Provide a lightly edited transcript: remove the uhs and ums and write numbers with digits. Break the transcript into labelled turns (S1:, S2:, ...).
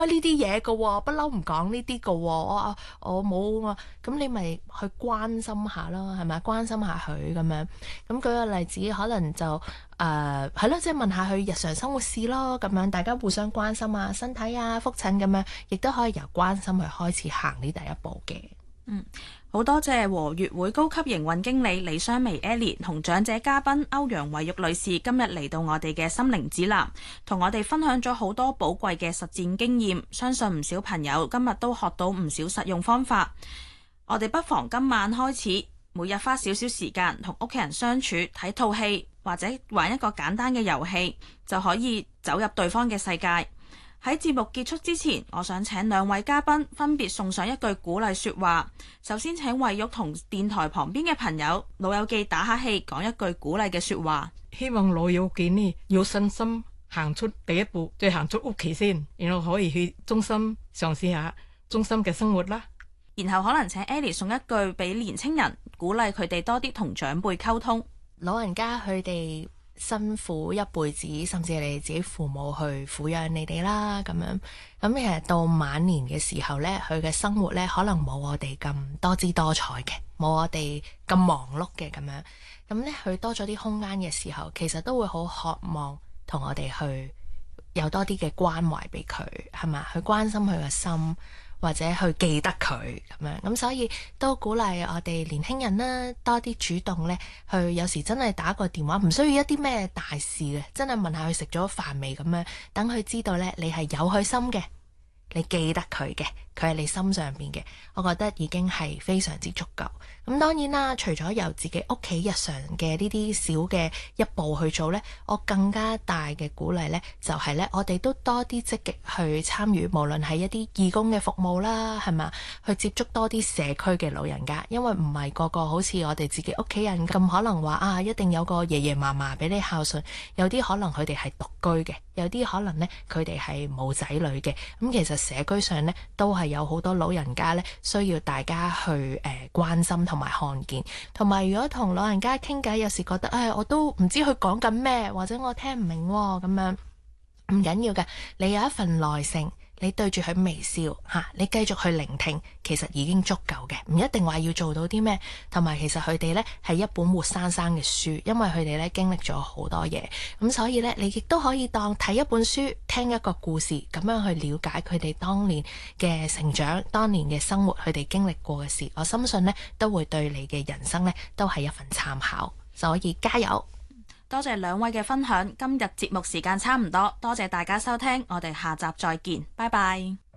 S1: 呢啲嘢㗎喎，不嬲唔講呢啲㗎喎，我冇啊，咁你咪去關心下咯，係咪？關心下佢咁樣。咁舉個例子，可能就係咯，即係問下佢日常生活事咯，咁樣大家互相關心啊，身體啊，覆診咁樣，亦都可以由關心去開始行呢第一步嘅。
S2: 好多謝和悅會高級營運經理李雙薇 Ellie 同長者嘉賓歐陽惠玉女士今日嚟到我哋嘅心靈指南，同我哋分享咗好多寶貴嘅實戰經驗，相信唔少朋友今日都學到唔少實用方法。我哋不妨今晚開始，每日花少少時間同屋企人相處，睇套戲或者玩一個簡單嘅遊戲，就可以走入對方嘅世界。喺節目結束之前，我想請兩位嘉賓分別送上一句鼓勵說話。首先請惠玉同電台旁邊嘅朋友老友記打下氣，講一句鼓勵嘅說話。
S3: 希望老友記呢有信心行出第一步，再行出屋企先，然後可以去中心嘗試下中心嘅生活啦。
S2: 然後可能請 Ellie 送一句俾年青人，鼓勵佢哋多啲同長輩溝通。
S1: 老人家佢哋辛苦一輩子，甚至係你自己父母去撫養你哋啦，咁樣咁其實到晚年嘅時候呢，佢嘅生活呢可能冇我哋咁多姿多彩嘅，冇我哋咁忙碌嘅咁樣。咁呢，佢多咗啲空間嘅時候，其實都會好渴望同我哋去有多啲嘅關懷俾佢，係嘛？去關心佢嘅心，或者去記得佢咁樣，咁所以都鼓勵我哋年輕人啦，多啲主動呢，去有時真係打個電話，唔需要一啲咩大事嘅，真係問下佢食咗飯未咁樣，等佢知道呢，你係有佢心嘅，你記得佢嘅，佢係你心上邊嘅，我覺得已經係非常之足夠。咁當然啦，除咗由自己屋企日常嘅呢啲小嘅一步去做呢，我更加大嘅鼓勵呢，就係呢，我哋都多啲積極去參與，無論係一啲義工嘅服務啦，係嘛，去接觸多啲社區嘅老人家，因為唔係個個好似我哋自己屋企人咁，可能話啊一定有個爺爺嫲嫲俾你孝順，有啲可能佢哋係獨居嘅，有啲可能呢，佢哋係冇仔女嘅，咁其實社區上呢，都係有好多老人家呢，需要大家去關心同埋看見，同埋如果同老人家傾偈，有時覺得我都唔知佢講緊咩，或者我聽唔明喎，咁樣唔緊要嘅，你有一份耐性，你對住佢微笑嚇，你繼續去聆聽，其實已經足夠嘅，唔一定話要做到啲咩。同埋其實佢哋呢係一本活生生嘅書，因為佢哋呢經歷咗好多嘢，咁所以呢，你亦都可以當睇一本書，聽一個故事，咁樣去了解佢哋當年嘅成長，當年嘅生活，佢哋經歷過嘅事，我深信呢都會對你嘅人生呢都係一份參考，所以加油！
S2: 多謝兩位嘅分享，今日節目時間差唔多，多謝大家收聽，我哋下集再見，拜拜。